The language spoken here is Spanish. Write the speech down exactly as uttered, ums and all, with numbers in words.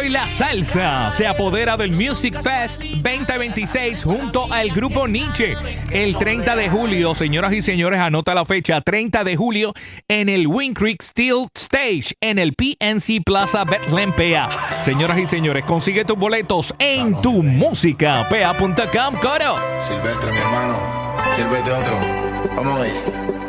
y la salsa se apodera del Music Fest veinte veintiséis junto al grupo Nietzsche. El treinta de julio, señoras y señores, anota la fecha, treinta de julio, en el Wind Creek Steel Stage, en el P N C Plaza Bethlehem P A. Señoras y señores, consigue tus boletos en tu música P A punto com, coro. Silvestre, mi hermano, sírvete otro. Vamos a ver.